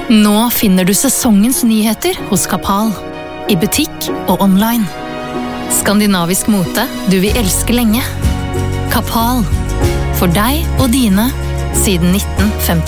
Nå finner du sesongens nyheter hos Kapal, i butikk og online. Skandinavisk mote du vil elske lenge. Kapal, for deg og dine, siden 1955.